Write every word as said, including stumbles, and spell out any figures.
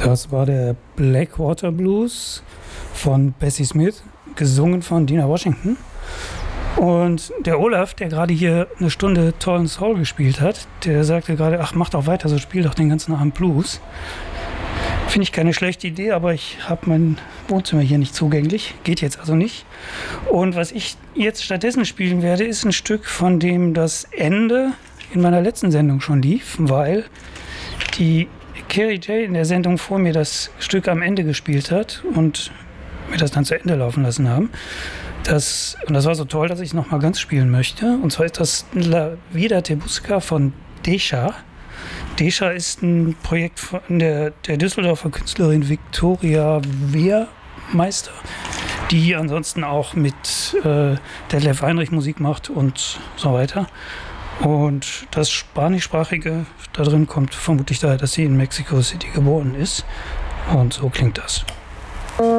Das war der Blackwater Blues von Bessie Smith, gesungen von Dinah Washington. Und der Olaf, der gerade hier eine Stunde tollen Soul gespielt hat, der sagte gerade, ach, mach doch weiter, so spiel doch den ganzen Abend Blues. Finde ich keine schlechte Idee, aber ich habe mein Wohnzimmer hier nicht zugänglich. Geht jetzt also nicht. Und was ich jetzt stattdessen spielen werde, ist ein Stück, von dem das Ende in meiner letzten Sendung schon lief, weil die Carrie J in der Sendung vor mir das Stück am Ende gespielt hat und wir das dann zu Ende laufen lassen haben. Das, und das war so toll, dass ich es nochmal ganz spielen möchte. Und zwar ist das La Vida Te Busca von Desha. Desha ist ein Projekt von der, der Düsseldorfer Künstlerin Viktoria Wehrmeister, die ansonsten auch mit äh, Detlef Heinrich Musik macht und so weiter. Und das Spanischsprachige da drin kommt vermutlich daher, dass sie in Mexico City geboren ist. Und so klingt das.